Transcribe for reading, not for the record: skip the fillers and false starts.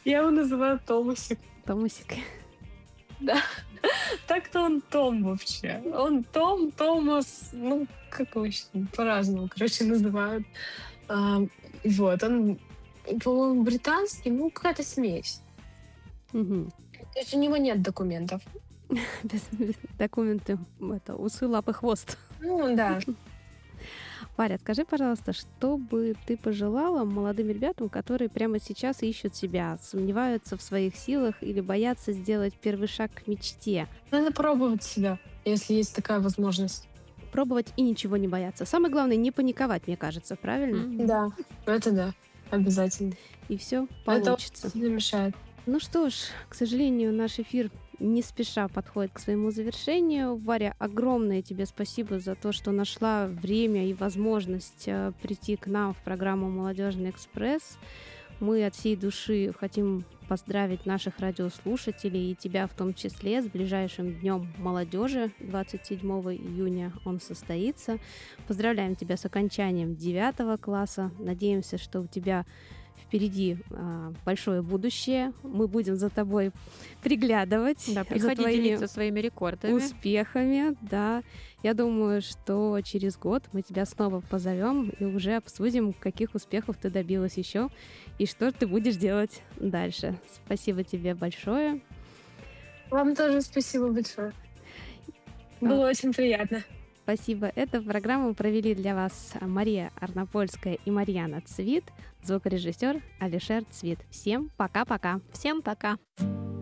Я его называю Томасик. Томасик. Да. Так-то он Том вообще. Он Том, Томас, ну, как его еще по-разному, называют. Вот, он, по-моему, британский, ну, какая-то смесь. Мгм. То есть у него нет документов. Без документы. Это усы, лапы, хвост. Ну, да. Варя, скажи, пожалуйста, что бы ты пожелала молодым ребятам, которые прямо сейчас ищут себя, сомневаются в своих силах или боятся сделать первый шаг к мечте? Надо пробовать себя, если есть такая возможность. Пробовать и ничего не бояться. Самое главное, не паниковать, мне кажется, правильно? Да, это да, обязательно. И все Это получится. очень сильно мешает. Ну что ж, к сожалению, наш эфир не спеша подходит к своему завершению. Варя, огромное тебе спасибо за то, что нашла время и возможность прийти к нам в программу «Молодежный экспресс». Мы от всей души хотим поздравить наших радиослушателей и тебя в том числе с ближайшим Днем молодежи. 27 июня он состоится. Поздравляем тебя с окончанием 9 класса. Надеемся, что у тебя впереди большое будущее. Мы будем за тобой приглядывать. Да, за приходи твоими делиться своими рекордами. успехами. Да. Я думаю, что через год мы тебя снова позовем и уже обсудим, каких успехов ты добилась еще и что ты будешь делать дальше. Спасибо тебе большое. Вам тоже спасибо большое. Было очень приятно. Спасибо. Эту программу провели для вас Мария Арнопольская и Марьяна Цвит, звукорежиссер Алишер Цвит. Всем пока-пока. Всем пока.